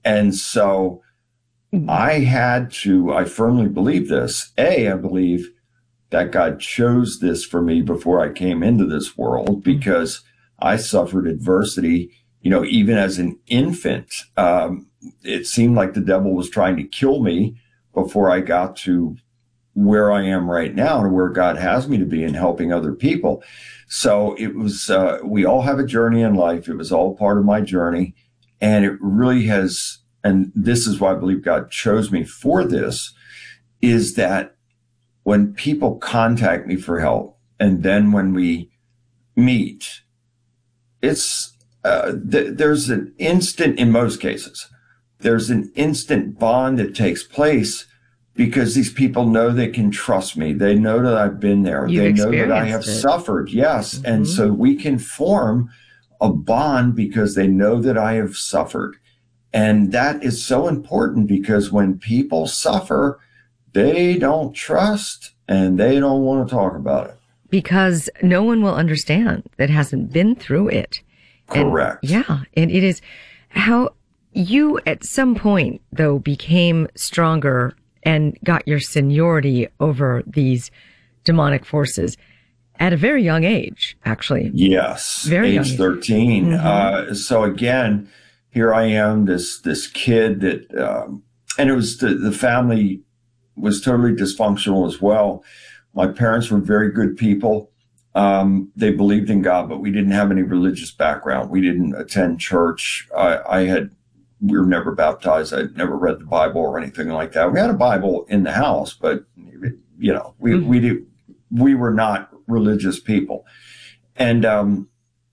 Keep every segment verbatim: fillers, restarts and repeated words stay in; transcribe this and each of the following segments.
And so I had to, I firmly believe this. A, I believe that God chose this for me before I came into this world, because I suffered adversity, you know, even as an infant. Um, it seemed like the devil was trying to kill me before I got to where I am right now and where God has me to be in helping other people. So it was, uh, we all have a journey in life. It was all part of my journey. And it really has, and this is why I believe God chose me for this, is that when people contact me for help, and then when we meet, it's, uh, th- there's an instant, in most cases, there's an instant bond that takes place, because these people know they can trust me. They know that I've been there. You've they know that I have experienced it. suffered. Yes. Mm-hmm. And so we can form a bond because they know that I have suffered. And that is so important, because when people suffer, they don't trust and they don't want to talk about it. Because no one will understand that hasn't been through it. Correct. And, yeah. And it is how you at some point, though, became stronger and got your seniority over these demonic forces at a very young age, actually. Yes. Very age young. thirteen. Mm-hmm. Uh, so again, here I am, this, this kid that, um, and it was the, the family was totally dysfunctional as well. My parents were very good people. Um, they believed in God, but we didn't have any religious background. We didn't attend church. I, I had, we were never baptized. I'd never read the Bible or anything like that. We had a Bible in the house, but you know, we, mm-hmm. we did, we were not religious people. And, um,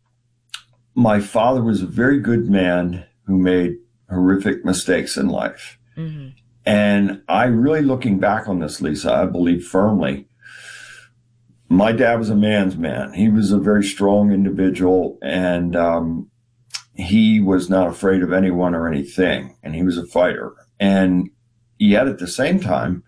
my father was a very good man who made horrific mistakes in life. Mm-hmm. And I really, looking back on this, Lisa, I believe firmly, my dad was a man's man. He was a very strong individual, and um, he was not afraid of anyone or anything, and he was a fighter. And yet at the same time,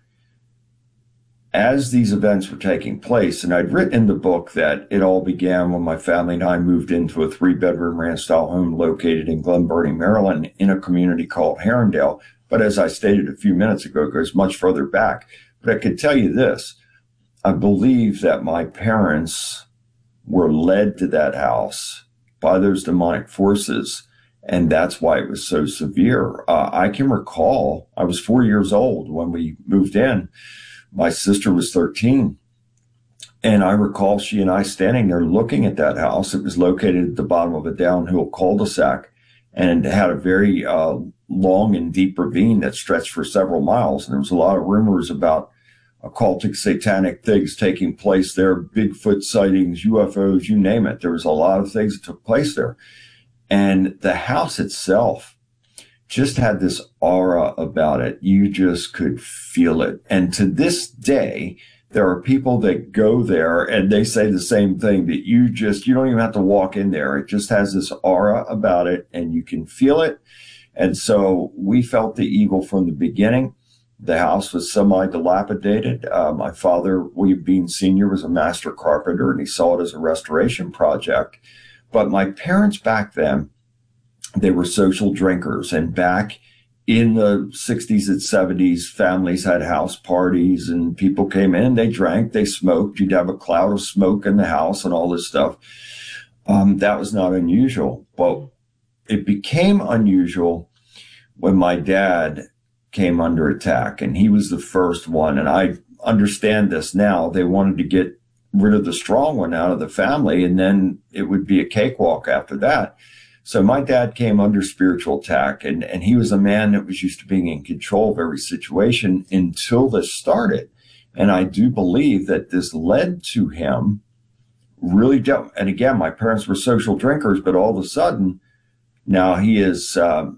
as these events were taking place, and I'd written in the book that it all began when my family and I moved into a three-bedroom ranch-style home located in Glen Burnie, Maryland, in a community called Herondale. But as I stated a few minutes ago, it goes much further back. But I could tell you this. I believe that my parents were led to that house by those demonic forces, and that's why it was so severe. Uh, I can recall, I was four years old when we moved in. My sister was thirteen, and I recall she and I standing there looking at that house. It was located at the bottom of a downhill cul-de-sac, and it had a very uh, long and deep ravine that stretched for several miles. And there was a lot of rumors about occultic, satanic things taking place there, Bigfoot sightings, U F Os, you name it. There was a lot of things that took place there. And the house itself just had this aura about it. You just could feel it. And to this day, there are people that go there and they say the same thing, that you just, you don't even have to walk in there. It just has this aura about it and you can feel it. And so we felt the evil from the beginning. The house was semi-dilapidated. Uh, my father, William Bean Senior, was a master carpenter, and he saw it as a restoration project. But my parents back then, they were social drinkers. And back in the sixties and seventies, families had house parties, and people came in, they drank, they smoked. You'd have a cloud of smoke in the house and all this stuff. Um, that was not unusual. But it became unusual when my dad came under attack, and he was the first one. And I understand this now. They wanted to get rid of the strong one out of the family, and then it would be a cakewalk after that. So my dad came under spiritual attack, and, and he was a man that was used to being in control of every situation until this started. And I do believe that this led to him really, de- and again, my parents were social drinkers, but all of a sudden now he is um,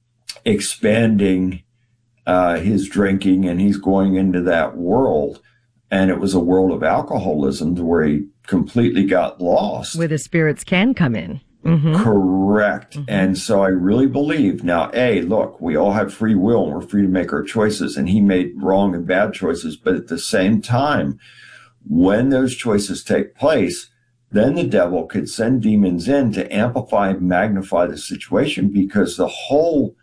expanding Uh, his drinking, and he's going into that world. And it was a world of alcoholism to where he completely got lost. Where the spirits can come in. Mm-hmm. Correct. Mm-hmm. And so I really believe now, A, look, we all have free will and we're free to make our choices. And he made wrong and bad choices. But at the same time, when those choices take place, then the devil could send demons in to amplify and magnify the situation, because the whole